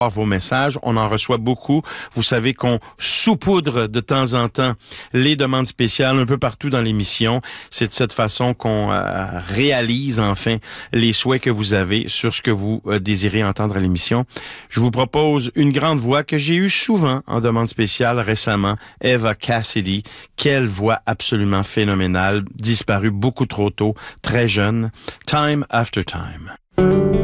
vos messages. On en reçoit beaucoup. Vous savez qu'on saupoudre de temps en temps les demandes spéciales un peu partout dans l'émission. C'est de cette façon qu'on réalise enfin les souhaits que vous avez sur ce que vous désirez entendre à l'émission. Je vous propose une grande voix que j'ai eue souvent en demande spéciale récemment, Eva Cassidy. Quelle voix absolument phénoménale, disparue beaucoup trop tôt, très jeune. Time After Time.